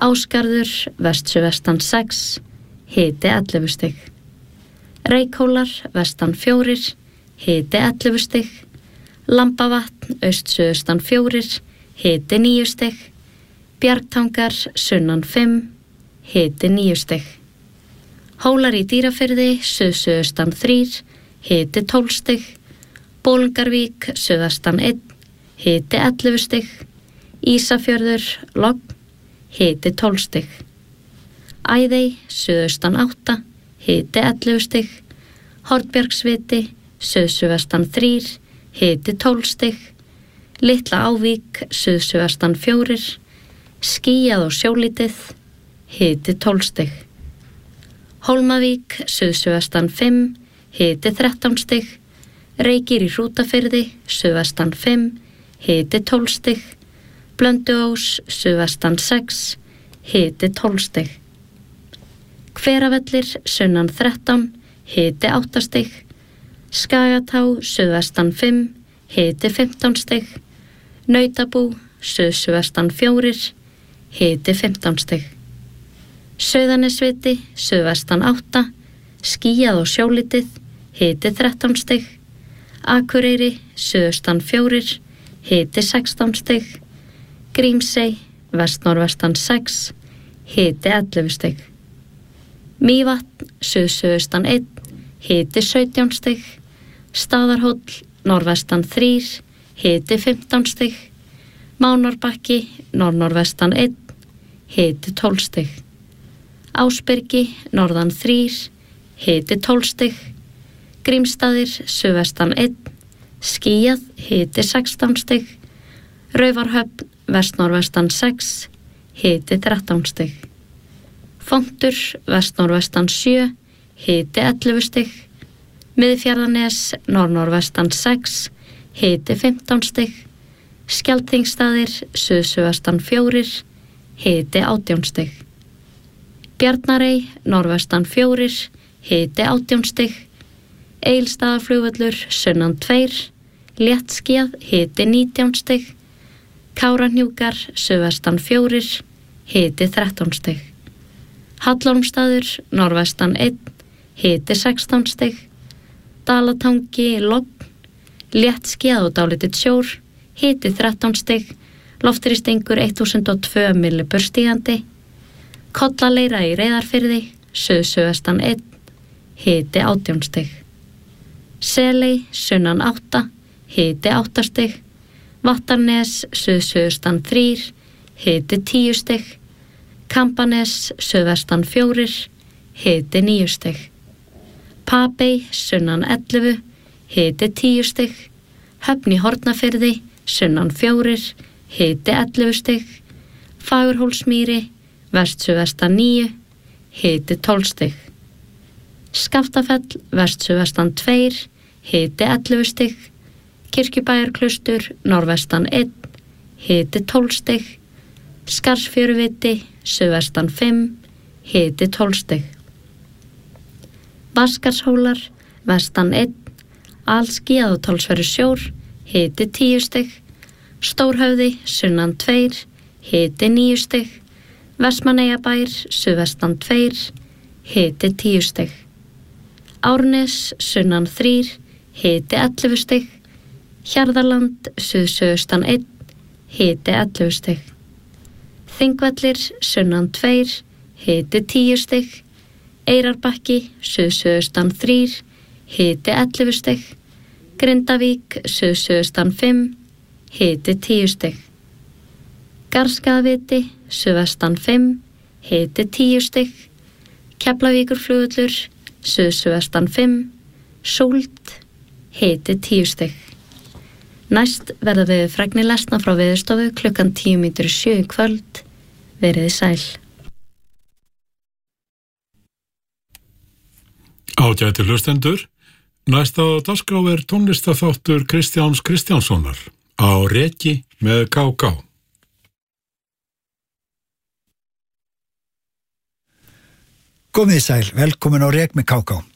Ásgarður, vestsuðvestan 6, hiti 11 stig. Reykhólar, vestan 4, hiti 11 stig. Lambavatn, austsuðaustan 4, hiti 9 stig. Bjargtangar, sunnan 5, hiti 9 stig. Hólar í Dýrafirði, suðsuðaustan 3, hiti 12 stig. Bolungarvík, suðvestan 1, hiti 11 stig. Ísafjörður, logn, hiti 12 stig. Æðey, suðaustan 8, hiti 11 stig. Hornbjargsviti, suðsuðvestan 3, hiti 12 stig. Litla Ávík, suðsuðvestan 4, skýjað og sjólítið, hiti 12 stig. Hólmavík, suðsuðvestan 5, hiti 13 stig. Reykir í Hrútafirði, suðvestan 5, hiti 12 stig. Blönduós, suðvestan 6, hiti 12 stig. Hveravellir, sunnan 13, hiti 8 stig. Skagatá, suðvestan 5, hiti 15 stig. Nautabú, suðsuðvestan 4, hiti 15 stig. Sauðanesviti, suðvestan 8, skýjað og sjólítið, hiti 13 stig. Akureyri, suðaustan 4, hiti 16 stig. Grímsey, vestnorvestan 6, hiti 11 stig. Mývatn, suðsuðaustan 1, hiti 17 stig. Staðarhóll, norvestan 3, hiti 15 stig. Mánárbakki, norðnorvestan 1, hiti 12 stig. Ásbyrgi, norðan 3, hiti 12 stig. Grímsstaðir, suðvestan 1, skýjað, hiti 16 stig. Raufarhöfn, vestnorvestan 6, hiti 13 stig. Fontur, vestnorvestan 7, hiti 11 stig. Miðfjarðarnes, norðnorvestan 6, hiti 15 stig. Skjaldþingsstaðir, suðsuðvestan 4, hiti 18 stig. Bjarnarey, norðvestan 4, hiti 18 stig. Egilsstaðaflugvöllur, sunnan 2, léttskýjað, hiti 19 stig. Kárahnjúkar, suðvestan 4, hiti 13 stig. Hallormsstaður, norðvestan 1, hiti 16 stig. Dalatangi, logn, léttskýjað og dálítill sjór, hiti 13 stig. Loftþrýstingur 1002 millibur stígandi. Kollaleira í Reyðarfirði, suðsuðvestan 1, hiti 18 stig. Seley, sunnan 8, hiti 8 stig. Vattarnes, suðsuðaustan 3, hiti 10 stig. Kambanes, suðvestan 4, hiti 9 stig. Papey, sunnan 11, hiti 10 stig. Höfn í Hornafirði, sunnan 4, hiti 11 stig. Fagurhólsmýri, vestsuðvestan 9, hiti 12 stig. Skaftafell, vestsuðvestan 2, hiti 11 stig. Kirkjubæjarklaustur, norðvestan 1, hiti 12 stig. Skarðsfjöruviti, suðvestan 5, hiti 12 stig. Vaskarshólar, vestan 1, alskýjað og talsverður sjór, hiti 10 stig. Stórhöfði, sunnan 2, hiti 9 stig. Vestmannaeyjabær, suðvestan 2, hiti 10 stig. Árnes, sunnan 3, hiti 11 stig. Hjarðarland, suðsuðaustan 1, hiti 11 stig. Þingvellir, sunnan 2, hiti 10 stig. Eyrarbakki, suðsuðaustan 3, hiti 11 stig. Grindavík, suðsuðaustan 5, hiti 10 stig. Garðskaðaviti, suðvestan 5, hiti 10 stig. Keflavíkurflugvöllur, suðsuðvestan 5, súld, hiti 10 stig. Næst verða við fregnir lesna frá Veðurstofu klukkan 6:10 í kvöld. Veriði sæl. Ágætu hlustendur, næst á dagskrá tónlistarþáttur Kristjáns Kristjánssonar á Reki með KK. Komið sæl, velkomin á Rek með KK.